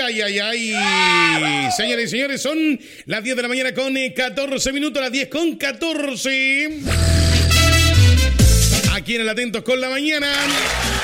ay, ay, ay. Señores y señores, son las 10 de la mañana con 14 minutos, las 10 con 14. Aquí en el Atentos con la Mañana.